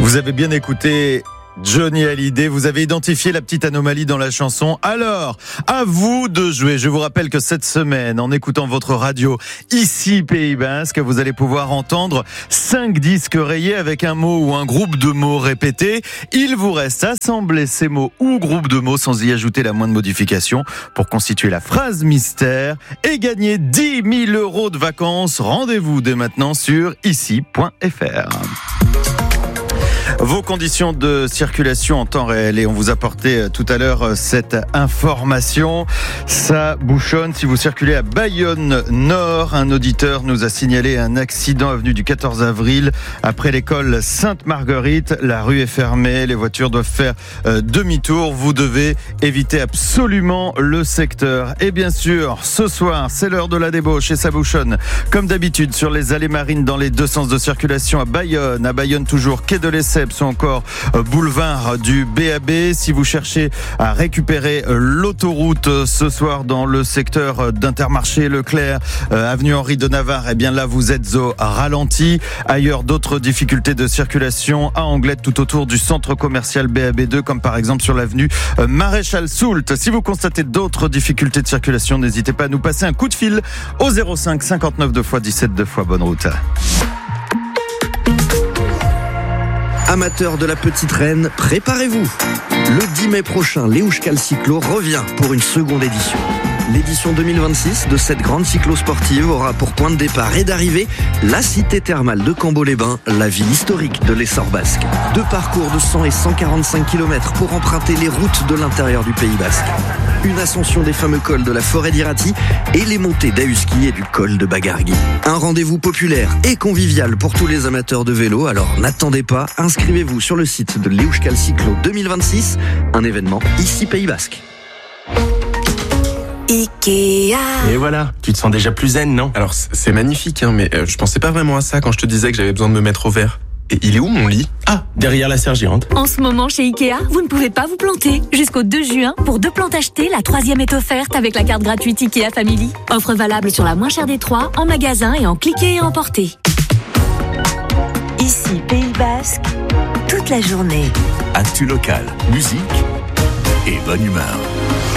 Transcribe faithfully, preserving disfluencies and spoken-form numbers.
Vous avez bien écouté Johnny Hallyday, vous avez identifié la petite anomalie dans la chanson. Alors, à vous de jouer. Je vous rappelle que cette semaine, en écoutant votre radio ici Pays Basque, vous allez pouvoir entendre cinq disques rayés avec un mot ou un groupe de mots répétés. Il vous reste à assembler ces mots ou groupes de mots sans y ajouter la moindre modification pour constituer la phrase mystère et gagner dix mille euros de vacances. Rendez-vous dès maintenant sur ici point f r. Vos conditions de circulation en temps réel, et on vous apportait tout à l'heure cette information. Ça bouchonne si vous circulez à Bayonne Nord. Un auditeur nous a signalé un accident avenue du quatorze avril après l'école Sainte-Marguerite. La rue est fermée, les voitures doivent faire euh, demi-tour. Vous devez éviter absolument le secteur. Et bien sûr, ce soir, c'est l'heure de la débauche et ça bouchonne comme d'habitude sur les allées marines dans les deux sens de circulation à Bayonne. À Bayonne toujours, quai de l'Essebs ou encore boulevard du B A B. Si vous cherchez à récupérer l'autoroute ce soir dans le secteur d'Intermarché Leclerc, euh, avenue Henri de Navarre, eh bien là vous êtes au ralenti. Ailleurs, d'autres difficultés de circulation à Anglette tout autour du centre commercial B A B deux, comme par exemple sur l'avenue Maréchal Soult. Si vous constatez d'autres difficultés de circulation, n'hésitez pas à nous passer un coup de fil au zéro cinq cinquante-neuf deux fois dix-sept deux fois bonne route. Amateurs de la Petite Reine, préparez-vous. Le dix mai prochain, l'Euskal Cyclo revient pour une seconde édition. L'édition deux mille vingt-six de cette grande cyclo-sportive aura pour point de départ et d'arrivée la cité thermale de Cambo-les-Bains, la ville historique de l'Essor basque. Deux parcours de cent et cent quarante-cinq kilomètres pour emprunter les routes de l'intérieur du Pays basque. Une ascension des fameux cols de la forêt d'Irati et les montées d'Ahuski et du col de Bagargui. Un rendez-vous populaire et convivial pour tous les amateurs de vélo, alors n'attendez pas, inscrivez-vous sur le site de l'Euskal Cyclo deux mille vingt-six, un événement ici Pays basque. Ikea. Et voilà, tu te sens déjà plus zen, non? Alors c'est magnifique, hein, mais euh, je pensais pas vraiment à ça quand je te disais que j'avais besoin de me mettre au vert. Et il est où mon lit? Ah, derrière la serre géante. En ce moment chez Ikea, vous ne pouvez pas vous planter. Jusqu'au deux juin, pour deux plantes achetées, la troisième est offerte avec la carte gratuite Ikea Family. Offre valable sur la moins chère des trois, en magasin et en cliquer et emporter. Ici Pays Basque, toute la journée. Actu local, musique et bonne humeur.